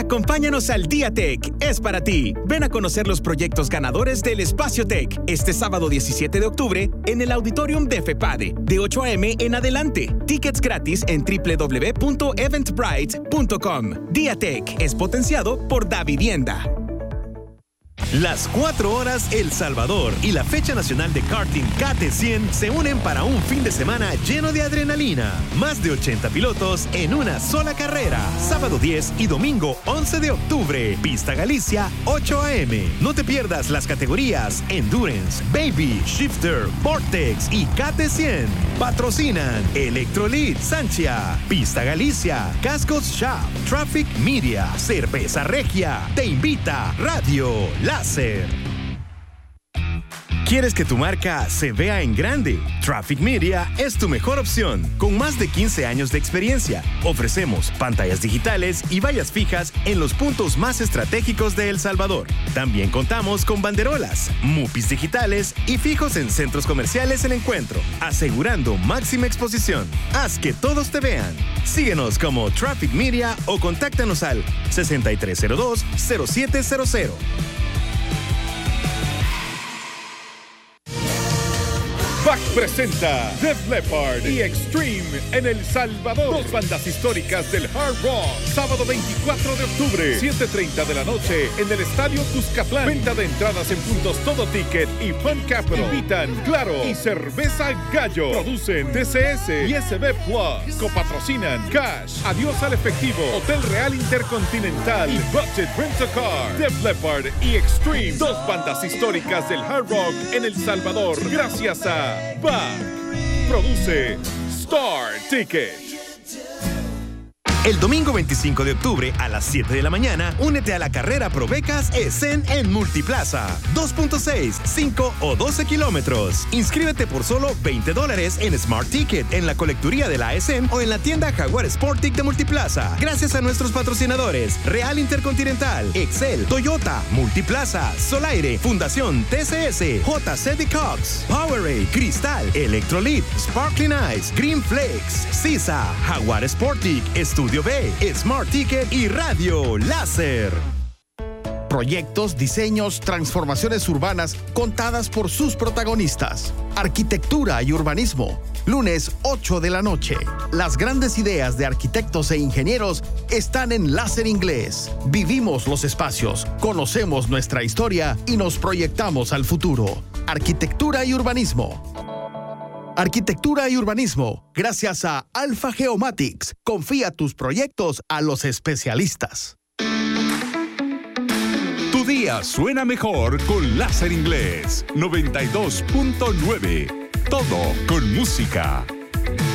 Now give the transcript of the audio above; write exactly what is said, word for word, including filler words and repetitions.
Acompáñanos al Día Tech, es para ti. Ven a conocer los proyectos ganadores del Espacio Tech este sábado diecisiete de octubre en el Auditorium de FEPADE, de ocho a eme en adelante. Tickets gratis en doble u doble u doble u punto eventbrite punto com. Día Tech es potenciado por Davivienda. Las cuatro horas El Salvador y la fecha nacional de karting K T cien se unen para un fin de semana lleno de adrenalina. Más de ochenta pilotos en una sola carrera. Sábado diez y domingo once de octubre. Pista Galicia, ocho a eme. No te pierdas las categorías Endurance, Baby, Shifter, Vortex y K T cien. Patrocinan Electrolit, Sanchia, Pista Galicia, Cascos Shop, Traffic Media, Cerveza Regia. Te invita Radio Láser. ¿Quieres que tu marca se vea en grande? Traffic Media es tu mejor opción. Con más de quince años de experiencia, ofrecemos pantallas digitales y vallas fijas en los puntos más estratégicos de El Salvador. También contamos con banderolas, mupis digitales y fijos en centros comerciales El Encuentro, asegurando máxima exposición. Haz que todos te vean. Síguenos como Traffic Media o contáctanos al sesenta y tres cero dos, cero siete cero cero. B A C presenta Def Leppard y Extreme en El Salvador. Dos bandas históricas del hard rock. Sábado veinticuatro de octubre, siete treinta de la noche en el Estadio Cuscatlán. Venta de entradas en puntos Todo Ticket y Fun Capital. Invitan Claro y Cerveza Gallo. Producen T C S y S B Plus. Copatrocinan Cash, Adiós al Efectivo, Hotel Real Intercontinental y Budget Rent-A-Car. Def Leppard y Extreme. Dos bandas históricas del hard rock en El Salvador. Gracias a B A C. Produce Star Ticket. El domingo veinticinco de octubre a las siete de la mañana, únete a la carrera Pro Becas E S E N en Multiplaza. dos punto seis, cinco o doce kilómetros. Inscríbete por solo veinte dólares en Smart Ticket en la colecturía de la E S E N o en la tienda Jaguar Sportic de Multiplaza. Gracias a nuestros patrocinadores Real Intercontinental, Excel, Toyota, Multiplaza, Solaire, Fundación T C S, J C D Cox, Powerade, Cristal, Electrolit, Sparkling Ice, Green Flakes, Sisa, Jaguar Sportic, Estudio B, Smart Ticket y Radio Láser. Proyectos, diseños, transformaciones urbanas contadas por sus protagonistas. Arquitectura y urbanismo. Lunes ocho de la noche. Las grandes ideas de arquitectos e ingenieros están en Láser Inglés. Vivimos los espacios, conocemos nuestra historia y nos proyectamos al futuro. Arquitectura y urbanismo. Arquitectura y urbanismo, gracias a Alpha Geomatics. Confía tus proyectos a los especialistas. Tu día suena mejor con Láser Inglés noventa y dos punto nueve. Todo con música.